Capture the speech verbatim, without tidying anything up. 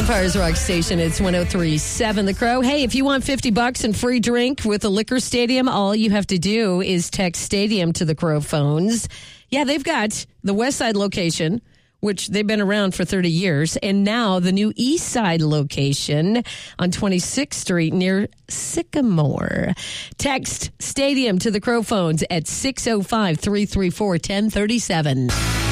Empire's Rock Station. It's one oh three point seven The Crow. Hey, if you want fifty bucks and free drink with a liquor stadium, all you have to do is text stadium to the Crow phones. Yeah, they've got the West Side location, which they've been around for thirty years, and now the new East Side location on twenty-sixth Street near Sycamore. Text stadium to the Crow phones at six oh five, three three four, one oh three seven.